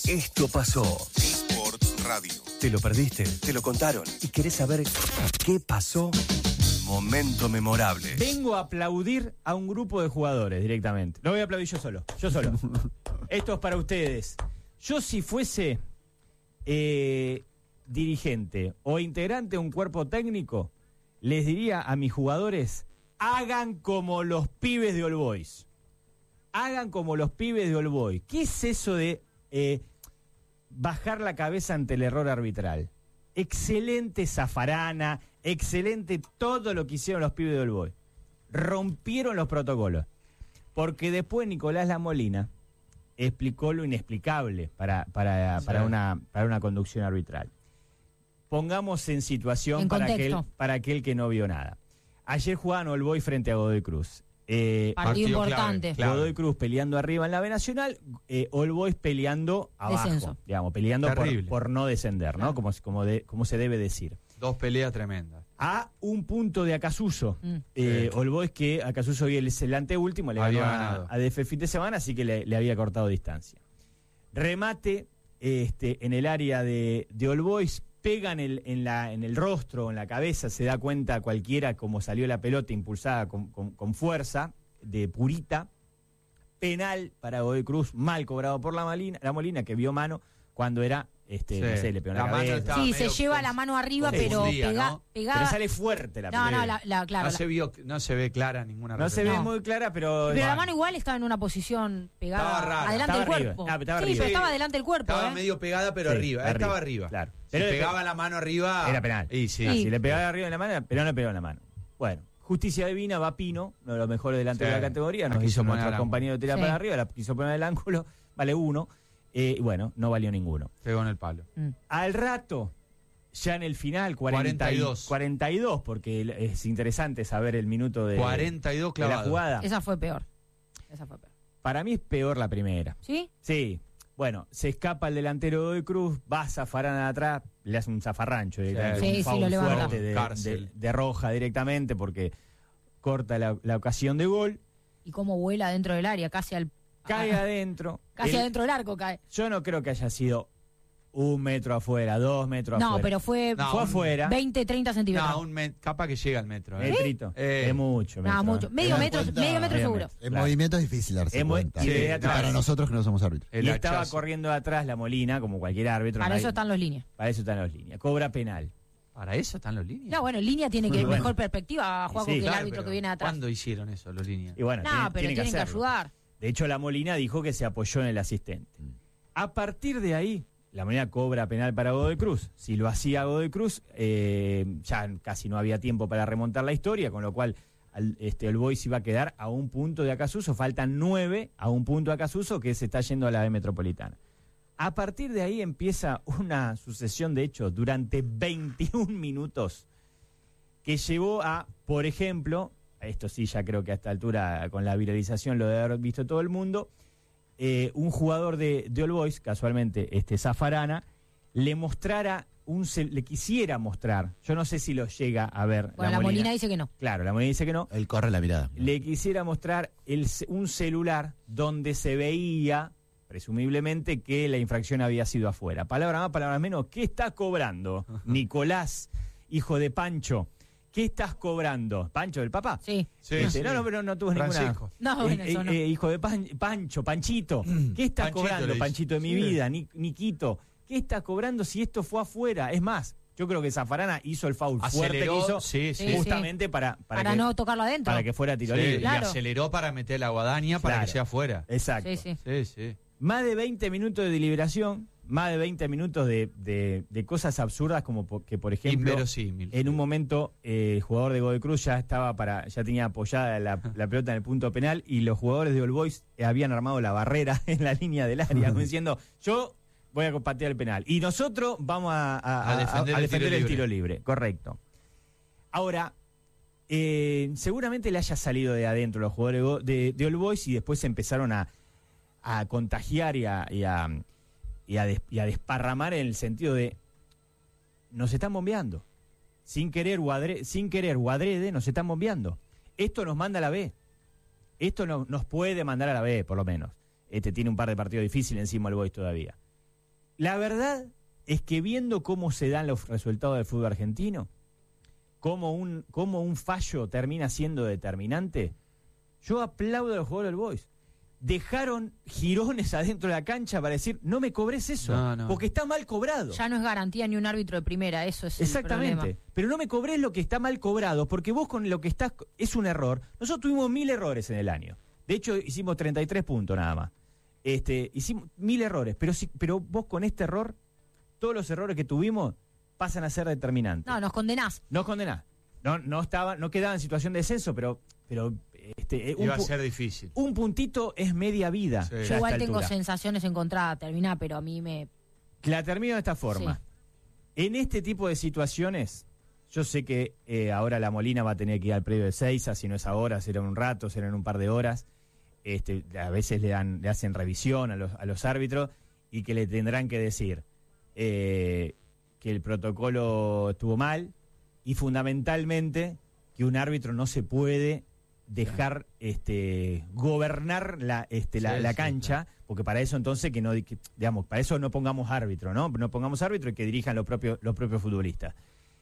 Esto pasó. Sports Radio. ¿Te lo perdiste? ¿Te lo contaron? ¿Y querés saber qué pasó? Momento memorable. Vengo a aplaudir a un grupo de jugadores directamente. No voy a aplaudir yo solo. Esto es para ustedes. Yo si fuese dirigente o integrante de un cuerpo técnico, les diría a mis jugadores, hagan como los pibes de All Boys. Hagan como los pibes de All Boys. ¿Qué es eso de bajar la cabeza ante el error arbitral? Excelente Zafarana, excelente todo lo que hicieron los pibes de All Boys. Rompieron los protocolos. Porque después Nicolás Lamolina explicó lo inexplicable para una conducción arbitral. Pongamos en situación para aquel que no vio nada. Ayer jugaban All Boys frente a Godoy Cruz. Partido importante. Clave. Godoy Cruz peleando arriba en la B Nacional, All Boys peleando abajo. Descenso. Digamos, peleando por no descender, ¿no? Como se debe decir. Dos peleas tremendas. A un punto de Acasuso. All Boys que Acasuso hoy es el anteúltimo, le ganó a DF el fin de semana, así que le había cortado distancia. Remate en el área de All Boys, pegan en el rostro, en la cabeza, se da cuenta cualquiera cómo salió la pelota impulsada con fuerza, de purita. Penal para Godoy Cruz, mal cobrado por la Molina, que vio mano cuando era, no sé, le pegó en la cabeza. Sí, se lleva la mano arriba, pero pegada. Pero sale fuerte la pelota. Claro. No se ve clara ninguna No se ve muy clara, pero la mano igual estaba en una posición pegada adelante del cuerpo. Pero estaba adelante del cuerpo. Estaba medio pegada, pero arriba. Estaba arriba. Claro. Si pegaba la mano arriba... Era penal. Si le pegaba arriba en la mano, pero no le pegó en la mano. Bueno, justicia divina, va Pino, uno de los mejores delante de la categoría, nos hizo nuestro compañero de tirar para arriba, la quiso poner el ángulo, vale 1. Bueno, no valió ninguno. Pegó en el palo. Al rato, ya en el final, 42, porque es interesante saber el minuto de 42 de la jugada. Esa fue peor. Para mí es peor la primera. ¿Sí? Sí. Bueno, se escapa el delantero de Cruz, va Zafarana de atrás, le hace un zafarrancho, un foul fuerte de Roja directamente, porque corta la ocasión de gol. Y cómo vuela dentro del área, cae adentro. Casi adentro del arco cae. Yo no creo que haya sido 1 metro afuera, 2 metros afuera. No, pero fue afuera. 20, 30 centímetros. Capaz que llega al metro. Metrito. Es mucho. Mucho. Medio metro seguro. En movimiento es difícil darse cuenta. Para nosotros que no somos árbitros. Y estaba corriendo de atrás la Molina, como cualquier árbitro. Para eso están los líneas. Cobra penal. ¿Para eso están los líneas? No, bueno, línea tiene que mejor perspectiva, Juaco, que el árbitro que viene atrás. ¿Cuándo hicieron eso los líneas? Y bueno, pero tienen que ayudar. De hecho, la Molina dijo que se apoyó en el asistente. A partir de ahí, la Molina cobra penal para Godoy Cruz. Si lo hacía Godoy Cruz, ya casi no había tiempo para remontar la historia, con lo cual el Boys iba a quedar a un punto de Acasuso. Faltan 9 a un punto de Acasuso, que se está yendo a la B Metropolitana. A partir de ahí empieza una sucesión de hechos durante 21 minutos que llevó a, por ejemplo, esto sí ya creo que a esta altura con la viralización lo debe haber visto todo el mundo, un jugador de All Boys, casualmente Zafarana, le quisiera mostrar, yo no sé si lo llega a ver. Bueno, la Molina dice que no. Claro, la Molina dice que no. Él corre la mirada. Le quisiera mostrar un celular donde se veía, presumiblemente, que la infracción había sido afuera. Palabra más, palabra menos. ¿Qué está cobrando Nicolás, hijo de Pancho? ¿Qué estás cobrando? ¿Pancho del papá? Sí. No, pero no tuvo Francisco. ninguna. No, bueno, eso no. Hijo de Panchito. ¿Qué estás cobrando, Panchito de mi vida? Niquito. ¿Qué estás cobrando si esto fue afuera? Es más, yo creo que Zafarana hizo el foul fuerte que hizo justamente para que, no tocarlo adentro. Para que fuera tiro libre. Claro. Y aceleró para meter la guadaña para que sea afuera. Exacto. Sí. Más de 20 minutos de deliberación, más de 20 minutos de cosas absurdas, como que, por ejemplo, inverosímil. En un momento el jugador de Godoy Cruz ya tenía apoyada la pelota en el punto penal, y los jugadores de All Boys habían armado la barrera en la línea del área, diciendo, yo voy a patear el penal y nosotros vamos a defender el tiro libre. Correcto. Ahora, seguramente le haya salido de adentro los jugadores de All Boys, y después empezaron a contagiar y a desparramar, en el sentido de nos están bombeando. Sin querer o adrede, nos están bombeando. Esto nos manda a la B. Esto nos puede mandar a la B, por lo menos. Tiene un par de partidos difíciles encima el Boys todavía. La verdad es que viendo cómo se dan los resultados del fútbol argentino, cómo un fallo termina siendo determinante, yo aplaudo a los jugadores del Boys. Dejaron jirones adentro de la cancha para decir, no me cobres eso, porque está mal cobrado. Ya no es garantía ni un árbitro de primera, eso es exactamente, el problema. Pero no me cobrés lo que está mal cobrado, porque vos con lo que estás es un error. Nosotros tuvimos 1000 errores en el año. De hecho, hicimos 33 puntos nada más. Hicimos 1000 errores, pero vos con este error, todos los errores que tuvimos pasan a ser determinantes. No, nos condenás. No quedaba en situación de descenso, pero iba a ser difícil. Un puntito es media vida. Sí. Yo igual tengo sensaciones encontradas, terminar, pero a mí me... La termino de esta forma. Sí. En este tipo de situaciones, yo sé que ahora la Molina va a tener que ir al predio de Seiza, si no es ahora, será en un rato, será en un par de horas. A veces le hacen revisión a los árbitros y que le tendrán que decir que el protocolo estuvo mal y fundamentalmente que un árbitro no se puede dejar gobernar la cancha, porque para eso entonces para eso no pongamos árbitro, ¿no? No pongamos árbitro y que dirijan los propios futbolistas.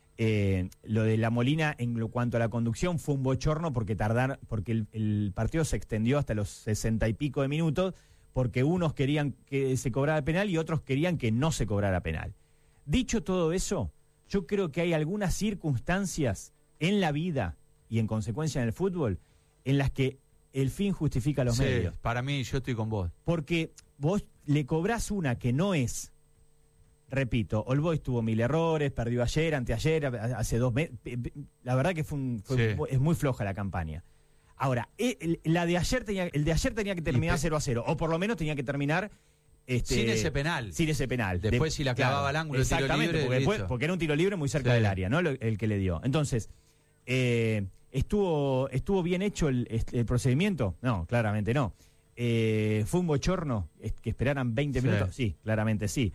Lo de la Molina en cuanto a la conducción fue un bochorno porque el partido se extendió hasta los 60 y pico de minutos porque unos querían que se cobrara penal y otros querían que no se cobrara penal. Dicho todo eso, yo creo que hay algunas circunstancias en la vida y en consecuencia en el fútbol en las que el fin justifica los medios. Para mí, yo estoy con vos. Porque vos le cobrás una que no es. Repito, All Boys tuvo 1000 errores, perdió ayer, anteayer, hace 2 meses. La verdad que es muy floja la campaña. Ahora, el de ayer tenía que terminar 0-0, o por lo menos tenía que terminar sin ese penal. Después si la clavaba al ángulo, exactamente, tiro libre, porque era un tiro libre muy cerca del área, ¿no? El que le dio. Entonces, ¿estuvo bien hecho el procedimiento? No, claramente no. ¿Fue un bochorno que esperaran 20 minutos? Sí, claramente sí.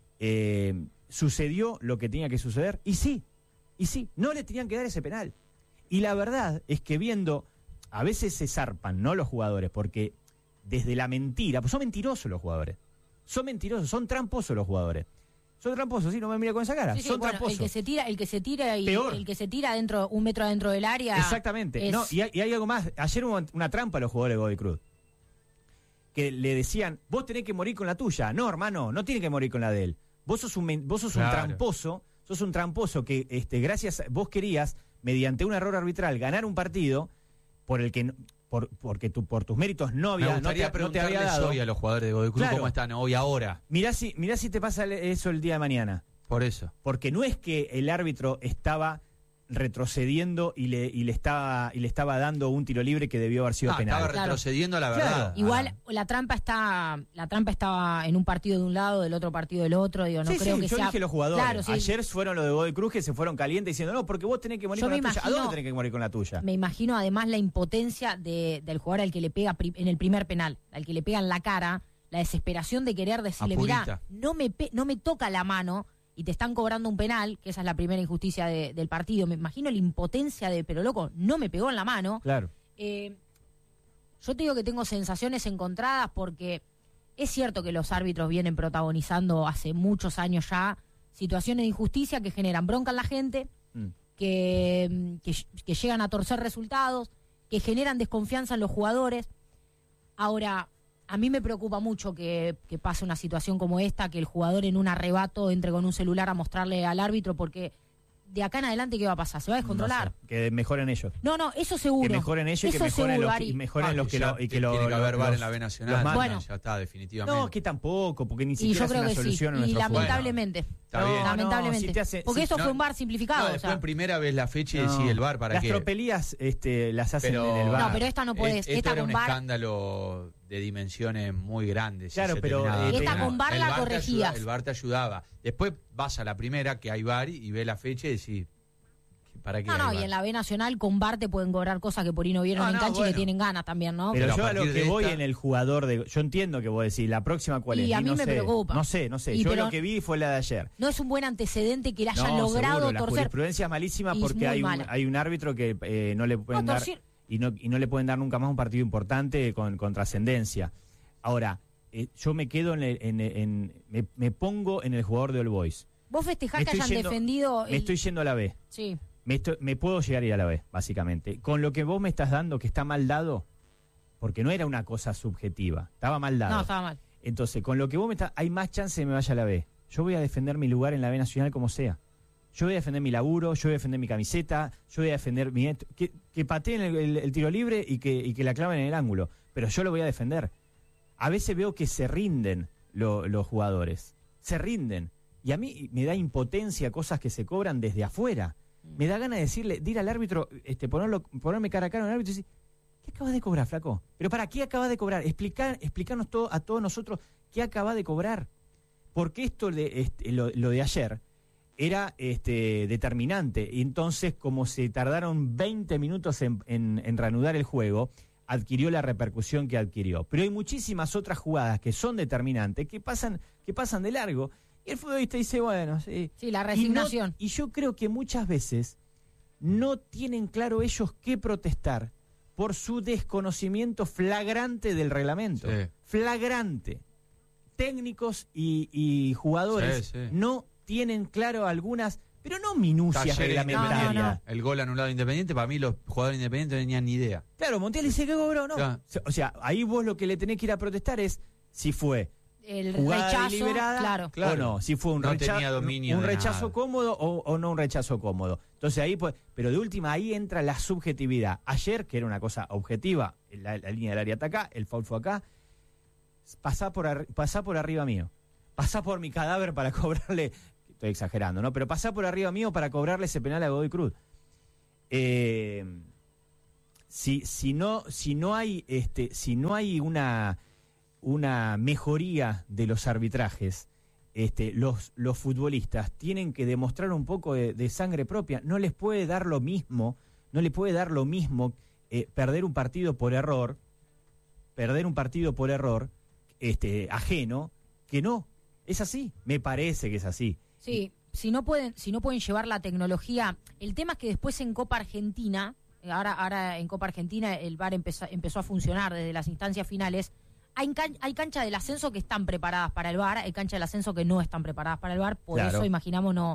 ¿Sucedió lo que tenía que suceder? Y sí, no le tenían que dar ese penal. Y la verdad es que a veces se zarpan, ¿no? Los jugadores, porque desde la mentira, pues son mentirosos los jugadores. Son tramposos los jugadores. Son tramposos, no me mira con esa cara. Sí, son tramposos. El que se tira y peor. El que se tira un metro adentro del área. Exactamente. No, y hay algo más. Ayer hubo una trampa a los jugadores de Godoy Cruz. Que le decían, vos tenés que morir con la tuya. No, hermano, no tiene que morir con la de él. Vos sos un tramposo. Sos un tramposo que vos querías, mediante un error arbitral, ganar un partido por el que porque por tus méritos no te había dado. Hoy a los jugadores de Godoy Cruz, claro, cómo están hoy ahora. Mirá si te pasa eso el día de mañana. Por eso. Porque no es que el árbitro estaba retrocediendo y le estaba dando un tiro libre que debió haber sido penal. Estaba retrocediendo, la verdad. Claro. Igual la trampa estaba en un partido de un lado, del otro partido del otro, digo, no creo que yo sea. dije los jugadores. Claro, sí. Ayer fueron los de Godoy Cruz que se fueron calientes diciendo, no, porque vos tenés que morir con la tuya. ¿A dónde tenés que morir con la tuya? Me imagino además la impotencia del jugador al que le pega en el primer penal, al que le pega en la cara, la desesperación de querer decirle, mirá, no me toca la mano y te están cobrando un penal, que esa es la primera injusticia del partido. Me imagino la impotencia pero loco, no me pegó en la mano. Claro. Yo te digo que tengo sensaciones encontradas porque es cierto que los árbitros vienen protagonizando hace muchos años ya situaciones de injusticia que generan bronca en la gente, que llegan a torcer resultados, que generan desconfianza en los jugadores. Ahora, a mí me preocupa mucho que pase una situación como esta, que el jugador en un arrebato entre con un celular a mostrarle al árbitro, porque de acá en adelante, ¿qué va a pasar? ¿Se va a descontrolar? No sé, que mejoren ellos. No, eso seguro. Que mejoren ellos y que mejoren los que lo... Tiene que haber VAR en la B Nacional. Bueno, ya está, definitivamente. No, que tampoco, porque ni siquiera es una solución en nuestro fútbol. Y lamentablemente. Está bien. Lamentablemente. Porque eso fue un VAR simplificado. No, después en primera ves la fecha y decís el VAR, ¿para las qué? Las tropelías las hacen en el VAR. No, pero esta no puede. Esta era un escándalo de dimensiones muy grandes. Claro, pero esta con VAR la corregías. El VAR te ayudaba. Después vas a la primera, que hay VAR, y ves la fecha y decís, ¿para qué? No, y en la B Nacional con VAR te pueden cobrar cosas que por ahí no vieron en cancha y que tienen ganas también, ¿no? Pero yo a lo que voy en el jugador yo entiendo que vos decís, la próxima cuál es. Y a mí me preocupa. No sé. Yo lo que vi fue la de ayer. No es un buen antecedente que le hayan logrado seguro, torcer. La jurisprudencia es malísima porque hay un árbitro que no le pueden dar y no le pueden dar nunca más un partido importante con trascendencia. Ahora, yo me quedo me pongo en el jugador de All Boys. Vos festejás que hayan defendido... Me estoy yendo a la B. Sí. Me puedo llegar a ir a la B, básicamente. Con lo que vos me estás dando, que está mal dado, porque no era una cosa subjetiva, estaba mal dado. No, estaba mal. Entonces, con lo que vos me estás... Hay más chance de que me vaya a la B. Yo voy a defender mi lugar en la B Nacional como sea. Yo voy a defender mi laburo, yo voy a defender mi camiseta, yo voy a defender que pateen el tiro libre y que la claven en el ángulo. Pero yo lo voy a defender. A veces veo que se rinden los jugadores. Se rinden. Y a mí me da impotencia cosas que se cobran desde afuera. Me da ganas de ir al árbitro, ponerme cara a cara al árbitro y decir, ¿qué acabas de cobrar, flaco? ¿Pero para qué acabas de cobrar? Explicarnos a todos nosotros qué acabas de cobrar. Porque esto lo de ayer era determinante. Y entonces, como se tardaron 20 minutos en reanudar el juego, adquirió la repercusión que adquirió. Pero hay muchísimas otras jugadas que son determinantes, que pasan de largo. Y el futbolista dice, bueno, sí. Sí, la resignación. Y yo creo que muchas veces no tienen claro ellos qué protestar por su desconocimiento flagrante del reglamento. Sí. Flagrante. Técnicos y jugadores no tienen claro algunas, pero no minucias reglamentarias. No. El gol anulado de Independiente, para mí los jugadores independientes no tenían ni idea. Claro, Montiel dice que cobró, no. Claro. O sea, ahí vos lo que le tenés que ir a protestar es si fue el jugada rechazo, deliberada o no, si fue un rechazo cómodo o no un rechazo cómodo. Entonces ahí pero de última ahí entra la subjetividad. Ayer, que era una cosa objetiva, la línea del área está acá, el foul fue acá, pasá por arriba mío, pasá por mi cadáver para cobrarle, estoy exagerando, ¿no? Pero pasá por arriba mío para cobrarle ese penal a Godoy Cruz. Si no hay una mejoría de los arbitrajes, los futbolistas tienen que demostrar un poco de sangre propia. No les puede dar lo mismo, perder un partido por error, ajeno, que no. Es así, me parece que es así. Sí, si no pueden llevar la tecnología, el tema es que después en Copa Argentina, ahora en Copa Argentina el VAR empezó a funcionar desde las instancias finales. Hay canchas del ascenso que están preparadas para el VAR, hay canchas del ascenso que no están preparadas para el VAR, por eso imaginamos no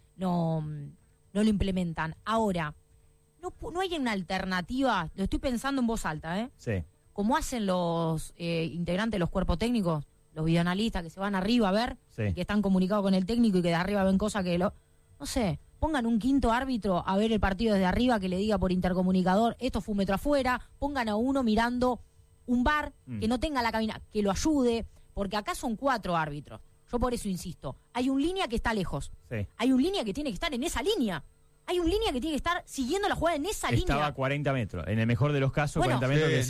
lo implementan. Ahora, no hay una alternativa, lo estoy pensando en voz alta, Sí. Como hacen los integrantes de los cuerpos técnicos, los videoanalistas que se van arriba a ver, y que están comunicados con el técnico y que de arriba ven cosas que no sé, pongan un quinto árbitro a ver el partido desde arriba que le diga por intercomunicador, esto fue un metro afuera, pongan a uno mirando un VAR que no tenga la cabina, que lo ayude, porque acá son 4 árbitros. Yo por eso insisto, hay un línea que está lejos, hay un línea que tiene que estar en esa línea, hay un línea que tiene que estar siguiendo la jugada en esa línea. Estaba a 40 metros, en el mejor de los casos, 40 metros, que es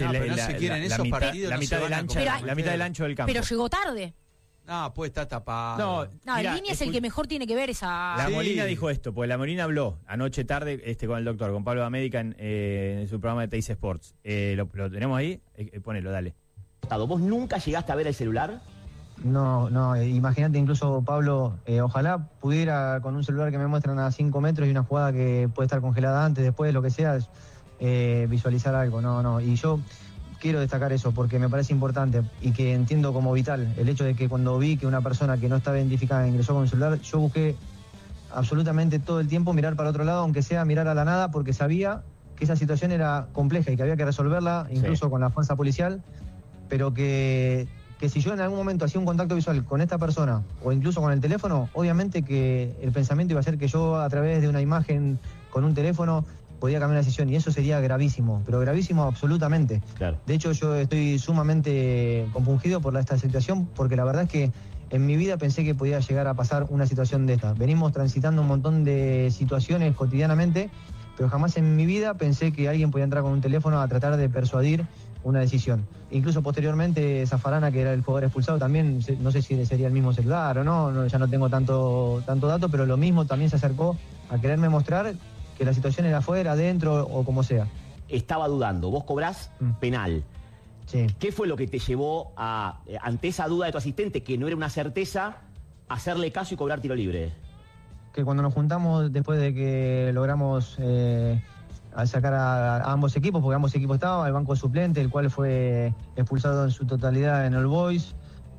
la mitad del ancho del campo. Pero llegó tarde. No, puede estar tapado. No, el línea es el que mejor tiene que ver esa... La Molina dijo esto, porque la Molina habló anoche tarde con el doctor, con Pablo América en su programa de Teis Sports. ¿Lo tenemos ahí? Ponelo, dale. ¿Vos nunca llegaste a ver el celular? No, imagínate, incluso Pablo, ojalá pudiera con un celular que me muestran a 5 metros y una jugada que puede estar congelada antes, después, lo que sea, visualizar algo. No, y yo quiero destacar eso porque me parece importante y que entiendo como vital el hecho de que cuando vi que una persona que no estaba identificada ingresó con un celular, yo busqué absolutamente todo el tiempo mirar para otro lado, aunque sea mirar a la nada, porque sabía que esa situación era compleja y que había que resolverla, incluso con la fuerza policial, pero que si yo en algún momento hacía un contacto visual con esta persona o incluso con el teléfono, obviamente que el pensamiento iba a ser que yo a través de una imagen con un teléfono podía cambiar la decisión y eso sería gravísimo, pero gravísimo absolutamente. Claro. De hecho, yo estoy sumamente compungido por esta situación porque la verdad es que en mi vida pensé que podía llegar a pasar una situación de esta. Venimos transitando un montón de situaciones cotidianamente, pero jamás en mi vida pensé que alguien podía entrar con un teléfono a tratar de persuadir una decisión. Incluso posteriormente Zafarana, que era el jugador expulsado, también no sé si sería el mismo celular o no, ya no tengo tanto dato, pero lo mismo también se acercó a quererme mostrar que la situación era afuera, adentro o como sea. Estaba dudando, vos cobrás penal. Sí. ¿Qué fue lo que te llevó ante esa duda de tu asistente, que no era una certeza, hacerle caso y cobrar tiro libre? Que cuando nos juntamos, después de que logramos al sacar a ambos equipos, porque ambos equipos estaban, el banco suplente, el cual fue expulsado en su totalidad en All Boys,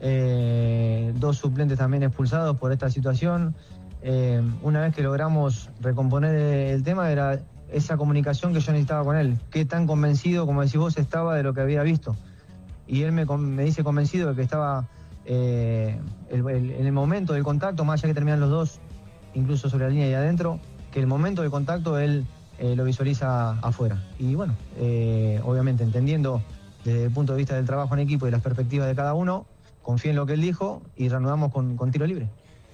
2 suplentes también expulsados por esta situación. Una vez que logramos recomponer el tema, era esa comunicación que yo necesitaba con él. Qué tan convencido, como decís vos, estaba de lo que había visto. Y él me dice convencido de que estaba en el momento del contacto, más allá que terminan los dos, incluso sobre la línea y adentro, que el momento del contacto él lo visualiza afuera. Y bueno, obviamente entendiendo desde el punto de vista del trabajo en equipo y las perspectivas de cada uno, confío en lo que él dijo y reanudamos con tiro libre.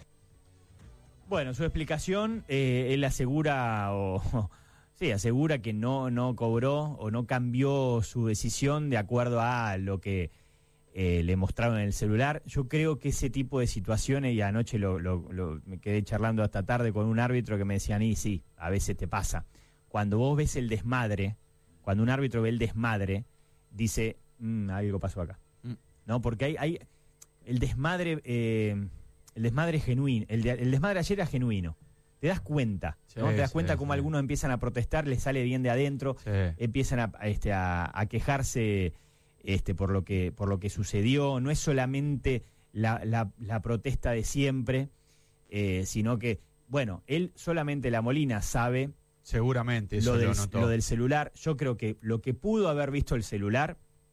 Bueno, su explicación, él asegura asegura que no cobró o no cambió su decisión de acuerdo a lo que le mostraron en el celular. Yo creo que ese tipo de situaciones, y anoche me quedé charlando hasta tarde con un árbitro que me decían, y sí, a veces te pasa. Cuando vos ves el desmadre, cuando un árbitro ve el desmadre, dice, algo pasó acá. ¿No? Porque hay el desmadre es genuino. El desmadre ayer era genuino. Te das cuenta, ¿no? Te das cuenta cómo algunos empiezan a protestar, les sale bien de adentro, empiezan a quejarse por lo que sucedió. No es solamente la protesta de siempre, sino que, bueno, él solamente La Molina sabe seguramente eso lo del celular. Yo creo que lo que pudo haber visto el celular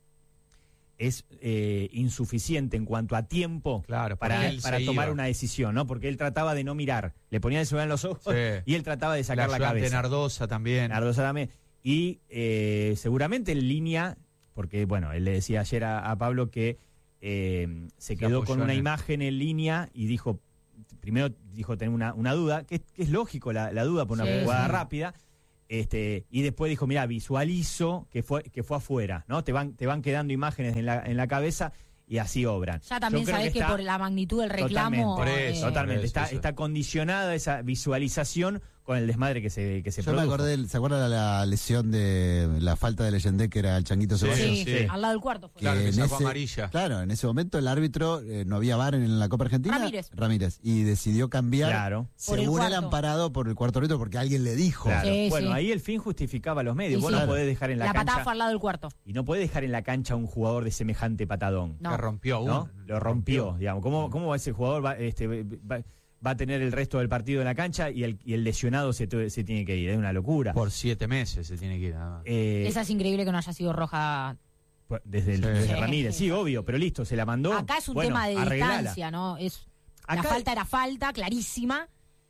es insuficiente en cuanto a tiempo para tomar una decisión, ¿no? Porque él trataba de no mirar, le ponía el celular en los ojos y él trataba de sacar la cabeza. Nardosa también. Y seguramente en línea, porque bueno, él le decía ayer a Pablo que se quedó con una imagen en línea y primero dijo tener una duda, que es lógico la duda por una jugada rápida. Y después dijo, mira, visualizo que fue afuera, ¿no? Te van quedando imágenes en la cabeza y así obran. Ya también sabés que por la magnitud del reclamo... Totalmente. Está condicionada esa visualización con el desmadre que se Yo produjo. me acordé, ¿se acuerdan la lesión de la falta de Leyendé que era el Changuito Ceballos? Sí, al lado del cuarto fue. Claro, que sacó amarilla. Claro, en ese momento el árbitro, no había VAR en la Copa Argentina. Ramírez. Y decidió cambiar, según él amparado por el cuarto árbitro, porque alguien le dijo. Claro. Bueno, ahí el fin justificaba los medios. Vos no podés dejar en la cancha... La patada fue al lado del cuarto. Y no podés dejar en la cancha a un jugador de semejante patadón. No. Que rompió uno. ¿No? Lo rompió, digamos. ¿Cómo ese jugador va a tener el resto del partido en la cancha y el lesionado se tiene que ir? Es una locura. Por 7 meses se tiene que ir. Esa es increíble que no haya sido roja. Desde Ramírez, sí, obvio, pero listo, se la mandó. Acá es un tema de distancia, ¿no? La falta era falta, clarísima.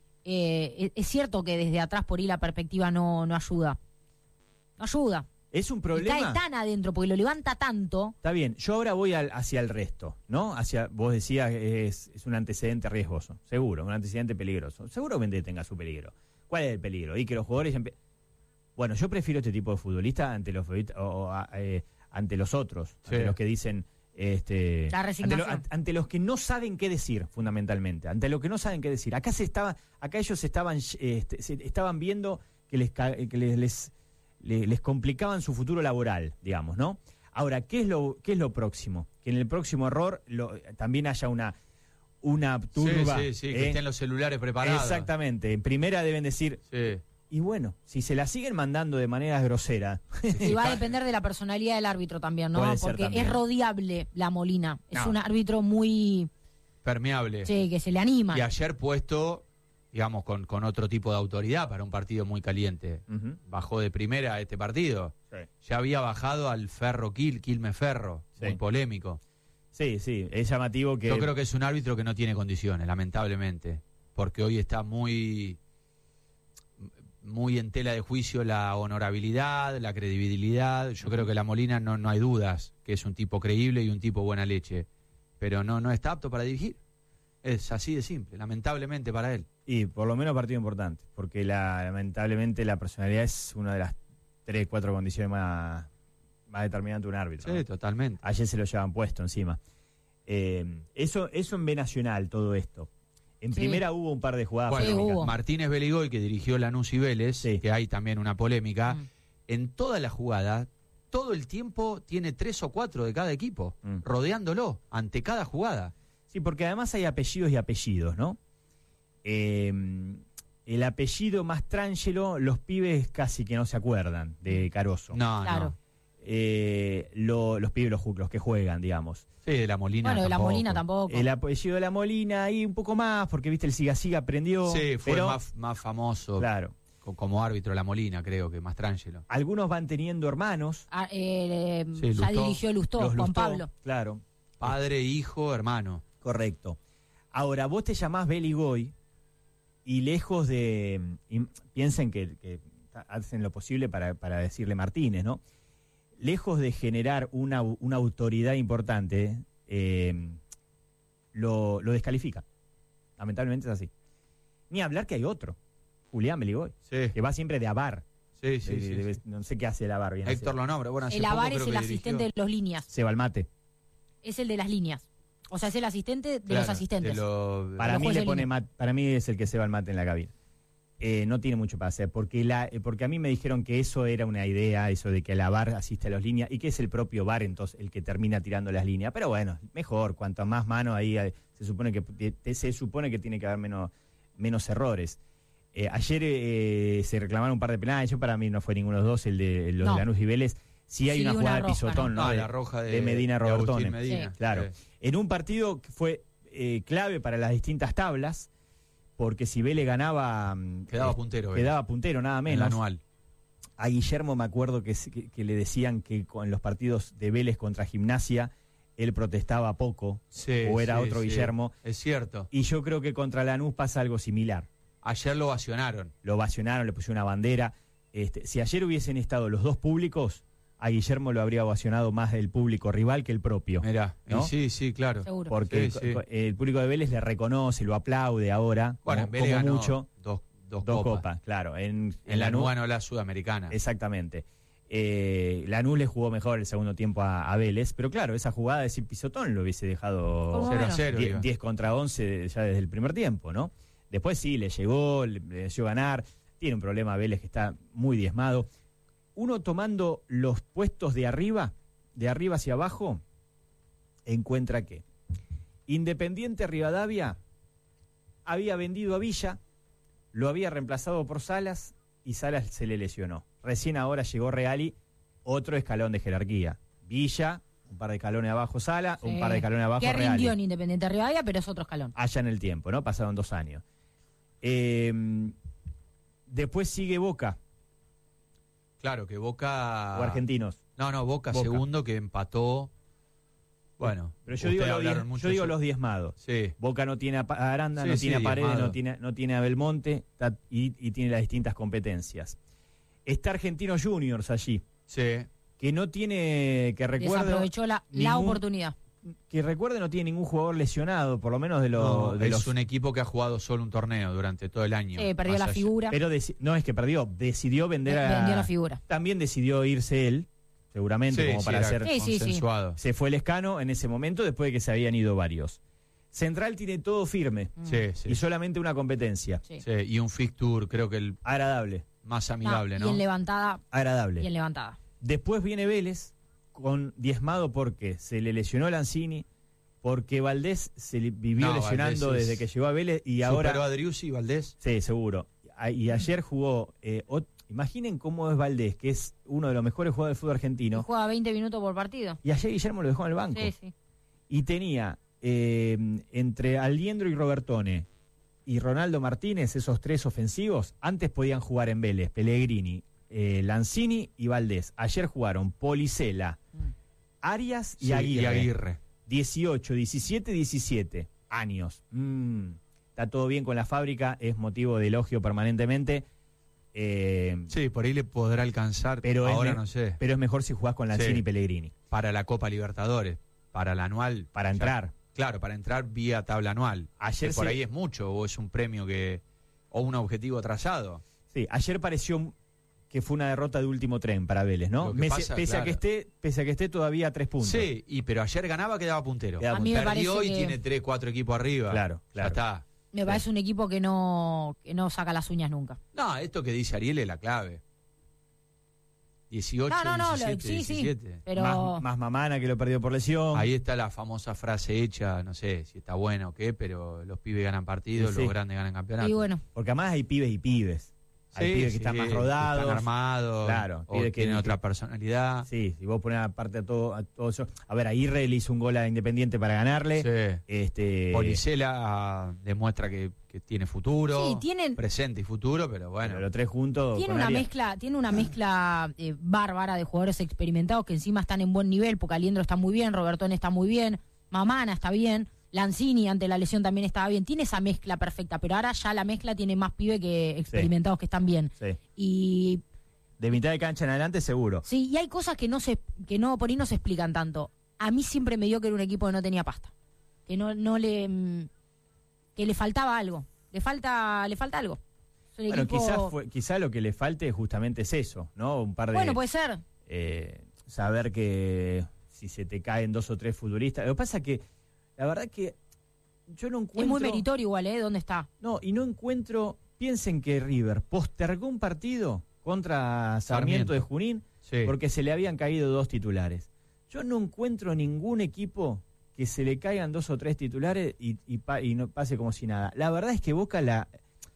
Es cierto que desde atrás por ahí la perspectiva no ayuda. No ayuda. Es un problema. Está tan adentro porque lo levanta tanto. Está bien, yo ahora voy hacia el resto, ¿no? Vos decías es un antecedente riesgoso, seguro, un antecedente peligroso. Seguramente tenga su peligro. ¿Cuál es el peligro? Y que los jugadores... Bueno, yo prefiero este tipo de futbolista ante los otros, ante los que dicen... la resignación. Ante los que no saben qué decir, fundamentalmente. Ante los que no saben qué decir. Acá ellos estaban viendo que les complicaban su futuro laboral, digamos, ¿no? Ahora, ¿qué es lo próximo? Que en el próximo error también haya una turba. Que estén los celulares preparados. Exactamente. En primera deben decir... Y bueno, si se la siguen mandando de manera grosera... Y va a depender de la personalidad del árbitro también, ¿no? Porque también es rodeable La Molina. Es un árbitro muy... permeable. Sí, que se le anima. Y ayer puesto... digamos, con otro tipo de autoridad para un partido muy caliente. Bajó de primera a este partido. Ya había bajado al Quilmes Ferro, muy polémico. Sí, es llamativo que... Yo creo que es un árbitro que no tiene condiciones, lamentablemente, porque hoy está muy en tela de juicio la honorabilidad, la credibilidad. Yo creo que La Molina no hay dudas que es un tipo creíble y un tipo buena leche, pero no está apto para dirigir. Es así de simple, lamentablemente para él. Y por lo menos partido importante, porque lamentablemente la personalidad es una de las 3-4 condiciones más determinantes de un árbitro. Sí, ¿no? Totalmente. Ayer se lo llevan puesto encima. Eso en B Nacional, todo esto. En primera hubo un par de jugadas. Bueno, Martínez Beligoy, que dirigió Lanús y Vélez, que hay también una polémica, en toda la jugada, todo el tiempo tiene 3 o 4 de cada equipo, rodeándolo, ante cada jugada. Sí, porque además hay apellidos y apellidos, ¿no? El apellido Mastrangelo, los pibes casi que no se acuerdan de Caroso. No. los pibes, los que juegan, digamos. Sí, de la Molina. Bueno, de la Molina tampoco. El apellido de la Molina ahí un poco más, porque viste el Siga aprendió. Sí, fue pero, más famoso. Claro. Como árbitro la Molina, creo que más Trangelo. Algunos van teniendo hermanos. Ya dirigió Lustó, Juan Pablo. Claro. Padre, hijo, hermano. Correcto. Ahora, vos te llamás Beligoy y lejos de... piensen que hacen lo posible para decirle Martínez, ¿no? Lejos de generar una autoridad importante, lo descalifica. Lamentablemente es así. Ni hablar que hay otro, Julián Beligoy, que va siempre de Avar. Sí. No sé qué hace el Avar bien. Héctor lo nombra. Bueno, el Avar es el asistente de los líneas. Seba el Mate. Es el de las líneas. O sea, es el asistente de los asistentes. Para mí es el que se va el mate en la cabina. No tiene mucho para hacer, porque a mí me dijeron que eso era una idea, eso de que el VAR asiste a las líneas, y que es el propio VAR entonces el que termina tirando las líneas. Pero bueno, mejor, cuanto más mano ahí se supone que tiene que haber menos errores. Ayer se reclamaron un par de penales, para mí no fue ninguno de los dos, el de los de Lanús y Vélez. Sí hay una jugada de pisotón, ¿no? La roja de Medina Robertone. Medina. Sí. Claro. Sí. En un partido que fue clave para las distintas tablas, porque si Vélez ganaba... Quedaba puntero. Quedaba puntero, nada menos. El anual. A Guillermo me acuerdo que le decían que con los partidos de Vélez contra Gimnasia, él protestaba poco, o era otro Guillermo. Es cierto. Y yo creo que contra Lanús pasa algo similar. Ayer lo ovacionaron. Le pusieron una bandera. Si ayer hubiesen estado los dos públicos, a Guillermo lo habría ovacionado más el público rival que el propio. Mirá, ¿no? Sí, claro. Seguro. Porque el público de Vélez le reconoce, lo aplaude ahora. Bueno, en Vélez ganó mucho. Dos copas, claro. En Lanús ganó la Sudamericana. Exactamente. Lanús le jugó mejor el segundo tiempo a Vélez, pero claro, esa jugada de sin pisotón lo hubiese dejado 0-0. 10 contra 11 ya desde el primer tiempo, ¿no? Después sí, le llegó ganar. Tiene un problema Vélez que está muy diezmado. Uno tomando los puestos de arriba hacia abajo, encuentra que Independiente Rivadavia había vendido a Villa, lo había reemplazado por Salas y Salas se le lesionó. Recién ahora llegó Reali, otro escalón de jerarquía. Villa, un par de escalones abajo Sala, un par de escalones abajo Reali. Que rindió en Independiente Rivadavia, pero es otro escalón. Allá en el tiempo, ¿no? Pasaron 2 años. Después sigue Boca. Claro, que Boca... O Argentinos. No, Boca segundo, que empató. Bueno, pero yo digo los diezmados. Sí. Boca no tiene a Aranda, no tiene a Paredes, no tiene a Belmonte y tiene las distintas competencias. Está Argentinos Juniors allí. Sí. Que no tiene, que recuerde... Desaprovechó la oportunidad. Que recuerde, no tiene ningún jugador lesionado, por lo menos es un equipo que ha jugado solo un torneo durante todo el año. Perdió la figura. Pero no es que perdió, decidió vender vendió la figura. También decidió irse él, seguramente, como para hacer consensuado. Se fue el Escano en ese momento, después de que se habían ido varios. Central tiene todo firme. Y solamente una competencia. Y un fixture, creo que el agradable. Más amigable, ¿no? Y en levantada. Agradable. Y en levantada. Después viene Vélez, con diezmado porque se le lesionó Lanzini, porque Valdés se vivió lesionando desde que llegó a Vélez y ahora... ¿Superó a Driussi y Valdés? Sí, seguro. Y ayer jugó... imaginen cómo es Valdés, que es uno de los mejores jugadores del fútbol argentino. Y juega 20 minutos por partido. Y ayer Guillermo lo dejó en el banco. Sí. Y tenía entre Aliendro y Robertone y Ronaldo Martínez, esos 3 ofensivos, antes podían jugar en Vélez, Pellegrini, Lanzini y Valdés. Ayer jugaron Policela, Arias y Aguirre. 18, 17, 17 años. Está todo bien con la fábrica, es motivo de elogio permanentemente. Sí, por ahí le podrá alcanzar, pero ahora no sé. Pero es mejor si jugás con Lanzini y Pellegrini. Para la Copa Libertadores, para el anual. Para entrar. Claro, para entrar vía tabla anual. Ayer por ahí es mucho, o es un premio o un objetivo trazado. Sí, ayer pareció que fue una derrota de último tren para Vélez, ¿no? Pese a que esté todavía a 3 puntos. Sí, pero ayer ganaba, quedaba puntero. Perdió y tiene 3, 4 equipos arriba. Claro. Ya está. Me parece un equipo que no saca las uñas nunca. No, esto que dice Ariel es la clave. 18, 17, 17. Pero... Más Mamana, que lo perdió por lesión. Ahí está la famosa frase hecha, no sé si está buena o qué, pero los pibes ganan partidos, los grandes ganan campeonatos. Y bueno. Porque además hay pibes y pibes. Hay pibes que están más rodados. Están armados. Claro. O tienen otra personalidad. Sí, si vos pones aparte a todo eso. A ver, Aguirre le hizo un gol a Independiente para ganarle. Sí. Policela demuestra que tiene futuro. Sí, presente y futuro, pero bueno. Pero los tres juntos. Tiene una mezcla bárbara de jugadores experimentados que encima están en buen nivel, porque Aliendro está muy bien, Robertone está muy bien, Mamana está bien, Lanzini ante la lesión también estaba bien. Tiene esa mezcla perfecta, pero ahora ya la mezcla tiene más pibe que experimentados que están bien. Sí. Y de mitad de cancha en adelante seguro. Sí, y hay cosas que por ahí no se explican tanto. A mí siempre me dio que era un equipo que no tenía pasta. Que que le faltaba algo. Le falta algo. Bueno, quizás lo que le falte justamente es eso, ¿no? Un par de... Bueno, puede ser. Saber que si se te caen 2 o 3 futbolistas. Lo que pasa que, la verdad que yo no encuentro... Es muy meritorio igual, ¿dónde está? No, y no encuentro... Piensen que River postergó un partido contra Sarmiento de Junín porque se le habían caído 2 titulares. Yo no encuentro ningún equipo que se le caigan 2 o 3 titulares y no pase como si nada. La verdad es que Boca la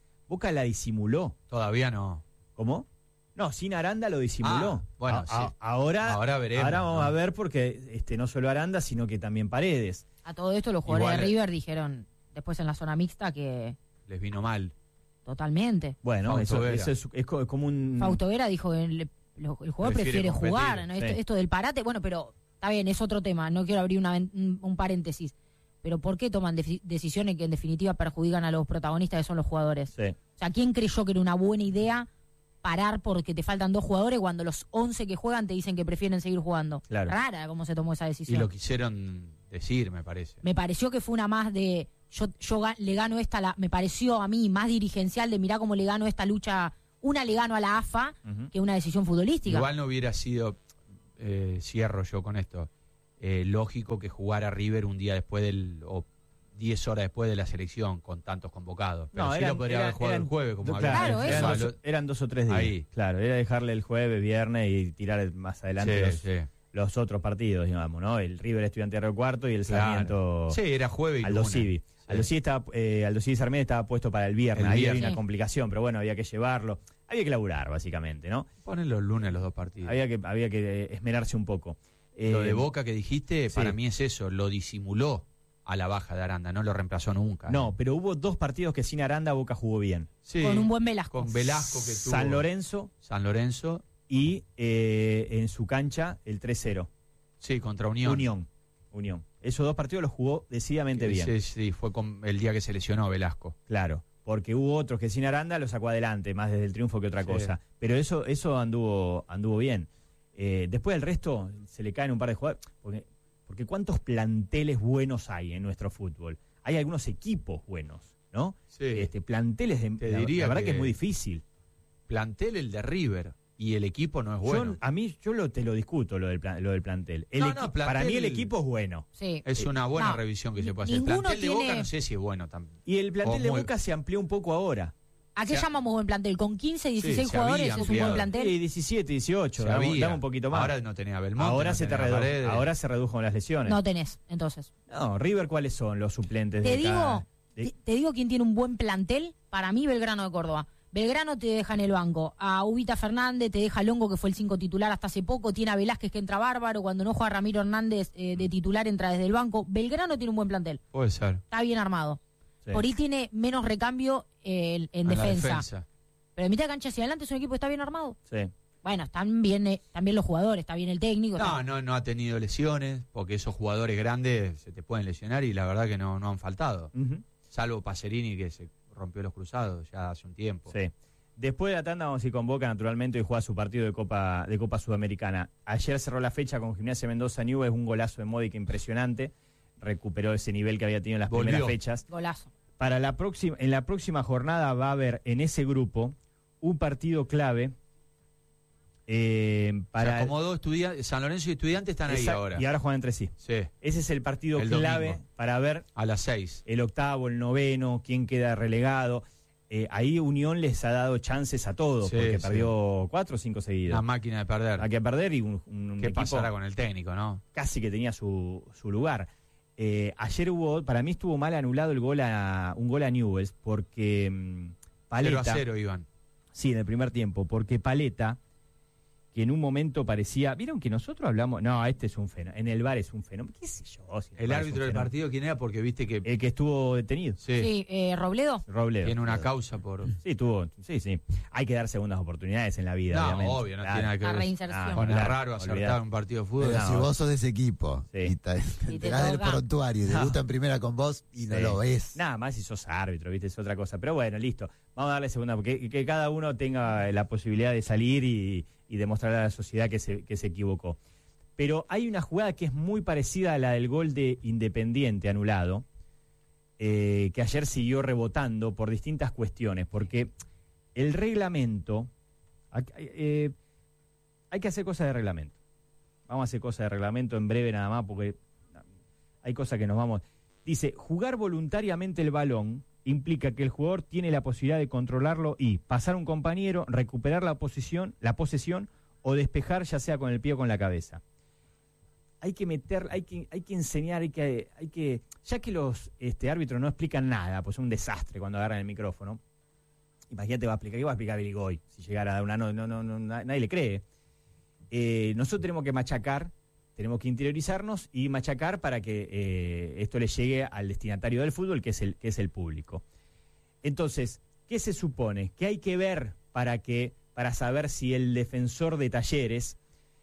disimuló. Todavía no. ¿Cómo? No, sin Aranda lo disimuló. Bueno, sí. Ahora veremos. Ahora vamos a ver porque no solo Aranda, sino que también Paredes. A todo esto los jugadores de River dijeron después en la zona mixta que... Les vino mal. Totalmente. Bueno, eso es como un... Fausto Vera dijo que el jugador prefiere jugar, ¿no? Esto del parate, bueno, pero está bien, es otro tema, no quiero abrir un paréntesis, pero ¿por qué toman decisiones que en definitiva perjudican a los protagonistas que son los jugadores? Sí. O sea, ¿quién creyó que era una buena idea parar porque te faltan 2 jugadores cuando los 11 que juegan te dicen que prefieren seguir jugando? Claro. Rara cómo se tomó esa decisión. Y lo quisieron decir, me parece. Me pareció que fue una más de... Yo le gano me pareció a mí más dirigencial de mirá cómo le gano esta lucha, le gano a la AFA, que una decisión futbolística. Igual no hubiera sido, cierro yo con esto, lógico que jugara River un día después o 10 horas después de la selección con tantos convocados. Pero no, sí lo podría haber jugado el jueves, como claro, eran 2 o 3 días. Ahí. Claro, era dejarle el jueves, viernes y tirar más adelante los otros partidos, digamos, ¿no? El River Estudiante de Río Cuarto y el Sarmiento. Sí, era jueves y Aldo lunes. Civi. Aldo Civi Sarmiento estaba puesto para el viernes. Ahí había una complicación, pero bueno, había que llevarlo. Había que laburar, básicamente, ¿no? Ponen los lunes los 2 partidos. Había que esmerarse un poco. Lo de Boca que dijiste, para mí es eso, lo disimuló a la baja de Aranda, no lo reemplazó nunca. No, pero hubo 2 partidos que sin Aranda Boca jugó bien. Sí, con un buen Velasco. Con Velasco que tuvo. San Lorenzo y en su cancha el 3-0. Sí, contra Unión. Esos 2 partidos los jugó decididamente bien. Sí, fue el día que se lesionó Velasco. Claro, porque hubo otros que sin Aranda lo sacó adelante, más desde el triunfo que otra cosa. Pero eso anduvo bien. Después del resto se le caen un par de jugadores. Porque ¿cuántos planteles buenos hay en nuestro fútbol? Hay algunos equipos buenos, ¿no? Sí. Planteles de... Diría la verdad que es muy difícil. Plantel el de River. Y el equipo no es bueno. Te lo discuto, lo del plantel. Plantel. Para mí el equipo es bueno. Sí. Es una buena revisión que se puede hacer. El plantel de Boca no sé si es bueno también. Y el plantel de Boca se amplió un poco ahora. ¿A qué llamamos buen plantel? ¿Con 15, 16 jugadores es un buen plantel? Sí, 17, 18. Dame un poquito más. Ahora no tenía Belmonte. Ahora se redujo las lesiones. No tenés, entonces. No, River, ¿cuáles son los suplentes? Te digo quién tiene un buen plantel. Para mí, Belgrano de Córdoba. Belgrano te deja en el banco a Ubita Fernández, te deja Longo, que fue el 5 titular hasta hace poco, tiene a Velázquez que entra bárbaro, cuando no juega Ramiro Hernández de titular entra desde el banco. Belgrano tiene un buen plantel. Puede ser. Está bien armado. Sí. Por ahí tiene menos recambio en defensa. Pero de mitad de cancha hacia adelante es un equipo que está bien armado. Sí. Bueno, están bien los jugadores, está bien el técnico. No ha tenido lesiones, porque esos jugadores grandes se te pueden lesionar y la verdad que no han faltado. Salvo Pacerini, que se rompió los cruzados ya hace un tiempo. Sí. Después de la tanda vamos a ir con Boca, naturalmente, y juega su partido de Copa Sudamericana. Ayer cerró la fecha con Gimnasia Mendoza Newell's, un golazo de Módica impresionante. Recuperó ese nivel que había tenido en las primeras fechas. Golazo. En la próxima jornada va a haber en ese grupo un partido clave. Como San Lorenzo y Estudiantes están ahí ahora. Y ahora juegan entre sí. Sí. Ese es el partido clave domingo, para ver a las 6. El octavo, el noveno, quién queda relegado. Ahí Unión les ha dado chances a todos, porque perdió 4 o 5 seguidas. Una máquina de perder. Hay que perder y ¿Qué equipo pasará con el técnico, no? Casi que tenía su lugar. Ayer para mí estuvo mal anulado un gol a Newell's, porque Paleta... 0-0 iban. Sí, en el primer tiempo, porque Paletta, que en un momento parecía... ¿Vieron que nosotros hablamos? No, este es un fenómeno. En el VAR es un fenómeno. ¿Qué sé yo? Si el árbitro del partido, ¿quién era? Porque viste que... El que estuvo detenido. Sí, ¿Robledo? Tiene una causa por... Sí. Hay que dar segundas oportunidades en la vida, obviamente. Obvio, no tiene nada que ver. La reinserción. Con es raro acertar un partido de fútbol. Pero si vos sos de ese equipo y te enterás del prontuario y debuta en primera con vos y no lo ves. Nada más si sos árbitro, ¿viste? Es otra cosa. Pero bueno, listo. Vamos a darle segunda, porque que cada uno tenga la posibilidad de salir y demostrar a la sociedad que se equivocó. Pero hay una jugada que es muy parecida a la del gol de Independiente anulado, que ayer siguió rebotando por distintas cuestiones, porque el reglamento, hay que hacer cosas de reglamento. Vamos a hacer cosas de reglamento en breve nada más, porque hay cosas que nos vamos... Dice, jugar voluntariamente el balón implica que el jugador tiene la posibilidad de controlarlo y pasar a un compañero, recuperar la posesión o despejar, ya sea con el pie o con la cabeza. Hay que enseñar, ya que los árbitros no explican nada, pues es un desastre cuando agarran el micrófono. Imagínate, ¿qué va a explicar Billy Goy? Si llegara a dar una nadie le cree. Nosotros tenemos que machacar, tenemos que interiorizarnos y machacar para que esto le llegue al destinatario del fútbol, que es el público. Entonces, ¿qué se supone? ¿Qué hay que ver para saber si el defensor de Talleres,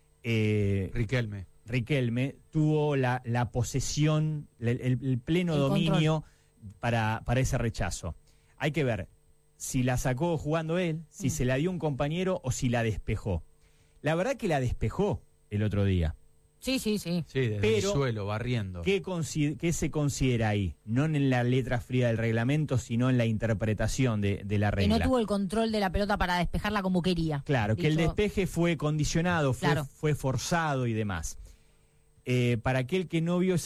Riquelme, tuvo la posesión, el pleno dominio para ese rechazo? Hay que ver si la sacó jugando él, si se la dio un compañero o si la despejó. La verdad que la despejó el otro día. Sí. Sí, desde el suelo, barriendo. ¿Qué se considera ahí? No en la letra fría del reglamento, sino en la interpretación de la regla. Que no tuvo el control de la pelota para despejarla como quería. Claro, que el despeje fue condicionado, fue forzado y demás. Para aquel que no vio esa